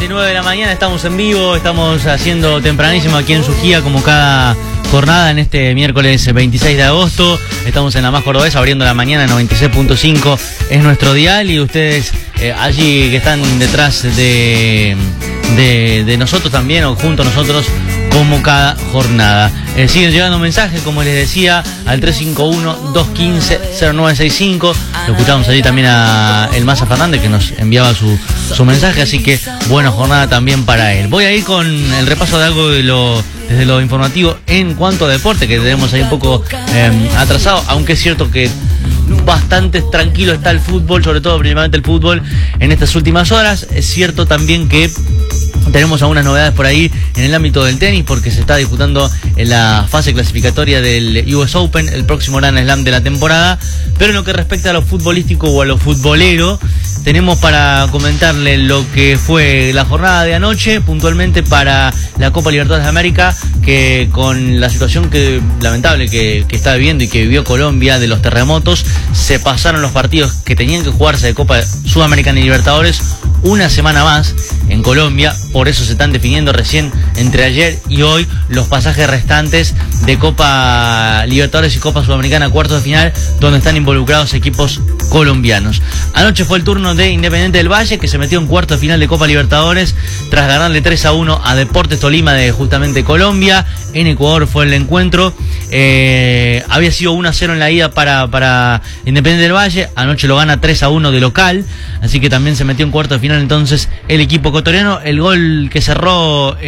9 de la mañana, estamos en vivo, estamos haciendo tempranísimo aquí en Sujía como cada jornada en este miércoles 26 de agosto. Estamos en la más cordobesa, abriendo la mañana, 96.5 es nuestro dial, y ustedes allí que están detrás de nosotros también, o junto a nosotros, como cada jornada. Siguen llegando mensajes, como les decía, al 351-215-0965. Lo escuchamos allí también a El Maza Fernández, que nos enviaba su mensaje, así que buena jornada también para él. Voy a ir con el repaso de algo desde lo informativo en cuanto a deporte, que tenemos ahí un poco atrasado, aunque es cierto que bastante tranquilo está el fútbol, sobre todo principalmente el fútbol en estas últimas horas. Es cierto también que tenemos algunas novedades por ahí en el ámbito del tenis, porque se está disputando en la fase clasificatoria del US Open, el próximo Grand Slam de la temporada. Pero en lo que respecta a lo futbolístico o a lo futbolero, tenemos para comentarle lo que fue la jornada de anoche, puntualmente para la Copa Libertadores de América, que con la situación lamentable que está viviendo y que vivió Colombia de los terremotos, se pasaron los partidos que tenían que jugarse de Copa Sudamericana y Libertadores una semana más en Colombia. Por eso se están definiendo recién, entre ayer y hoy, los pasajes restantes de Copa Libertadores y Copa Sudamericana cuartos de final, donde están involucrados equipos colombianos. Anoche fue el turno de Independiente del Valle, que se metió en cuartos de final de Copa Libertadores tras ganarle 3-1 a Deportes Tolima de justamente Colombia. En Ecuador fue el encuentro. Había sido 1-0 en la ida para Independiente del Valle. Anoche lo gana 3-1 de local, así que también se metió en cuartos de final entonces el equipo ecuatoriano. El gol que cerró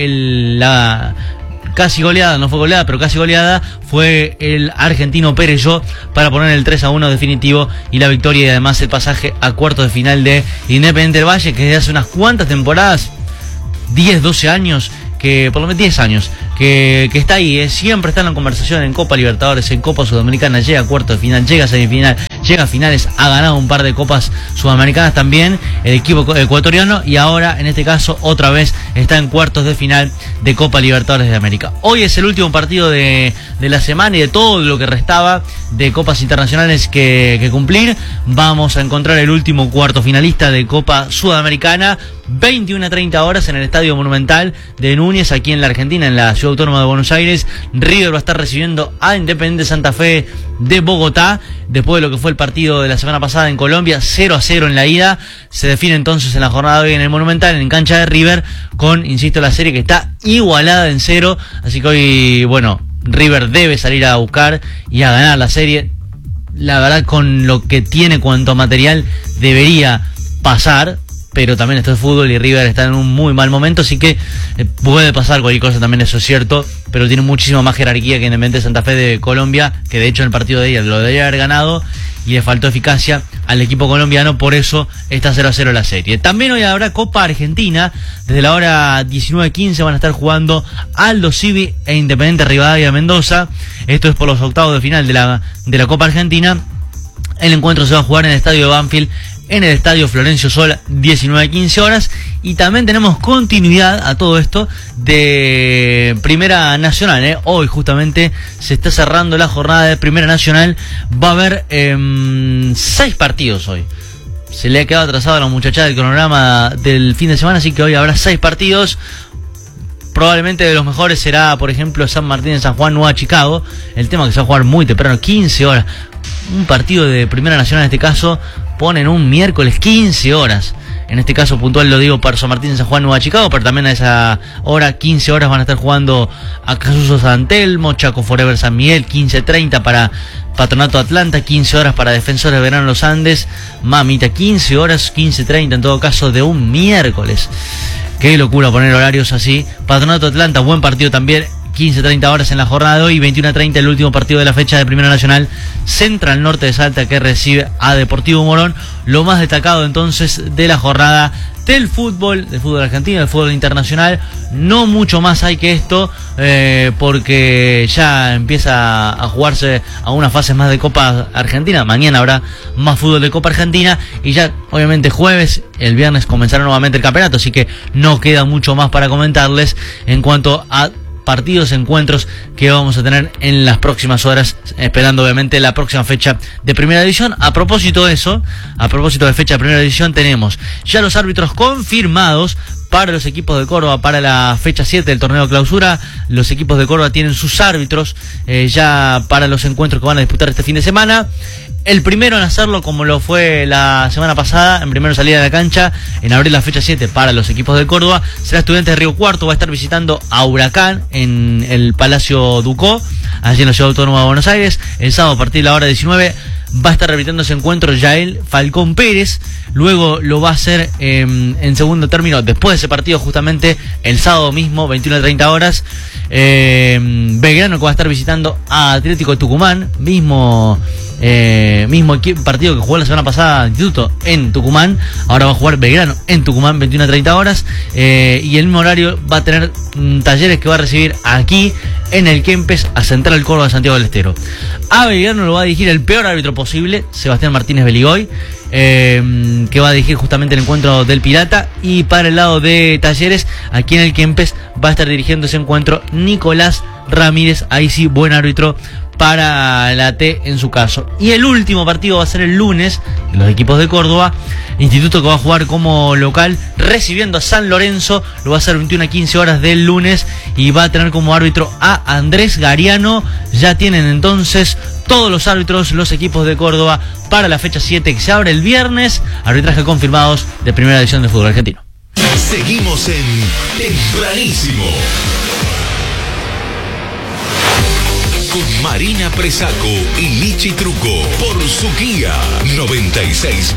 la casi goleada, no fue goleada, pero casi goleada, fue el argentino Pereyó para poner el 3-1 definitivo y la victoria, y además el pasaje a cuartos de final de Independiente del Valle, que desde hace unas cuantas temporadas, 10, 12 años, que por lo menos 10 años, que está ahí, siempre está en la conversación en Copa Libertadores, en Copa Sudamericana, llega a cuartos de final, llega a semifinal, llega a finales, ha ganado un par de Copas Sudamericanas también, el equipo ecuatoriano, y ahora, en este caso, otra vez está en cuartos de final de Copa Libertadores de América. Hoy es el último partido de la semana y de todo lo que restaba de Copas Internacionales que cumplir. Vamos a encontrar el último cuarto finalista de Copa Sudamericana, 21:30 horas en el Estadio Monumental de Núñez, aquí en la Argentina, en la Ciudad Autónoma de Buenos Aires. River va a estar recibiendo a Independiente Santa Fe de Bogotá, después de lo que fue el partido de la semana pasada en Colombia, 0-0 en la ida. Se define entonces en la jornada de hoy en el Monumental, en cancha de River, con, insisto, la serie que está igualada en 0, así que hoy, bueno, River debe salir a buscar y a ganar la serie. La verdad, con lo que tiene cuanto a material, debería pasar, pero también esto es fútbol y River está en un muy mal momento, así que puede pasar cualquier cosa también, eso es cierto, pero tiene muchísima más jerarquía que Independiente Santa Fe de Colombia, que de hecho en el partido de ayer lo debería haber ganado y le faltó eficacia al equipo colombiano, por eso está 0-0 la serie. También hoy habrá Copa Argentina, desde la hora 19:15 van a estar jugando Aldo Civi e Independiente Rivadavia Mendoza. Esto es por los octavos de final de la Copa Argentina. El encuentro se va a jugar en el estadio de Banfield, en el estadio Florencio Sola, 19:15 horas. Y también tenemos continuidad a todo esto de Primera Nacional, Hoy justamente se está cerrando la jornada de Primera Nacional. Va a haber 6 partidos hoy. Se le ha quedado atrasado a la muchachada el cronograma del fin de semana, así que hoy habrá 6 partidos. Probablemente de los mejores será, por ejemplo, San Martín en San Juan, Nueva Chicago. El tema que se va a jugar muy temprano, 15 horas. Un partido de Primera Nacional en este caso ponen un miércoles 15 horas. En este caso puntual lo digo para San Martín en San Juan, Nueva Chicago, pero también a esa hora, 15 horas, van a estar jugando a Casuso San Telmo, Chaco Forever San Miguel, 15:30 para Patronato Atlanta, 15 horas para Defensores de Verano Los Andes, mamita, 15 horas, 15:30 en todo caso de un miércoles. Qué locura poner horarios así. Patronato Atlanta, buen partido también, 15:30 horas en la jornada de hoy. 21:30 el último partido de la fecha de Primera Nacional, Central Norte de Salta, que recibe a Deportivo Morón. Lo más destacado entonces de la jornada del fútbol argentino, del fútbol internacional. No mucho más hay que esto, porque ya empieza a jugarse a unas fases más de Copa Argentina. Mañana habrá más fútbol de Copa Argentina y ya obviamente jueves, el viernes comenzará nuevamente el campeonato, así que no queda mucho más para comentarles en cuanto a partidos, encuentros que vamos a tener en las próximas horas, esperando obviamente la próxima fecha de Primera División. A propósito de eso, a propósito de fecha de Primera División, tenemos ya los árbitros confirmados para los equipos de Córdoba para la fecha 7 del torneo clausura. Los equipos de Córdoba tienen sus árbitros ya para los encuentros que van a disputar este fin de semana. El primero en hacerlo, como lo fue la semana pasada, en primero salida de la cancha, en abrir la fecha 7 para los equipos de Córdoba, será Estudiantes de Río Cuarto. Va a estar visitando a Huracán en el Palacio Ducó, allí en la Ciudad Autónoma de Buenos Aires. El sábado a partir de la hora 19 va a estar repitiendo ese encuentro Yael Falcón Pérez. Luego lo va a hacer en segundo término, después de ese partido, justamente el sábado mismo, 21:30 horas. Belgrano, que va a estar visitando a Atlético de Tucumán, mismo partido que jugó la semana pasada Instituto en Tucumán. Ahora va a jugar Belgrano en Tucumán, 21:30 horas. Y el mismo horario va a tener Talleres, que va a recibir aquí en el Kempes a Central Córdoba de Santiago del Estero. A Belgrano lo va a dirigir el peor árbitro posible, Sebastián Martínez Beligoy, que va a dirigir justamente el encuentro del Pirata. Y para el lado de Talleres, aquí en el Kempes va a estar dirigiendo ese encuentro Nicolás Ramírez. Ahí sí, buen árbitro para la T en su caso. Y el último partido va a ser el lunes, de los equipos de Córdoba. Instituto, que va a jugar como local recibiendo a San Lorenzo. Lo va a hacer 21:15 horas del lunes, y va a tener como árbitro a Andrés Gariano. Ya tienen entonces todos los árbitros, los equipos de Córdoba, para la fecha 7 que se abre el viernes. Arbitraje confirmados de Primera División de Fútbol Argentino. Seguimos en Tempranísimo con Marina Presaco y Lichi Truco por su guía 96.